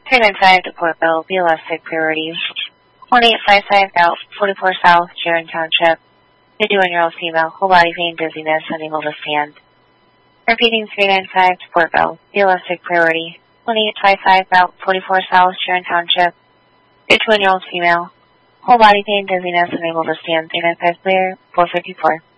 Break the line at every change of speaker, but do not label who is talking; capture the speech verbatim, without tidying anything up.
three nine five to Portville, B L S Sig priority. one eight five five out, forty-four South, Sharon Township. fifty-one-year-old female, whole body pain, dizziness, unable to stand. Repeating three nine five to Portville, B L S Sig priority. one eight five five out, forty-four South, Sharon Township. fifty-one-year-old female, whole body pain, dizziness, unable to stand. three nine five clear, four fifty-four.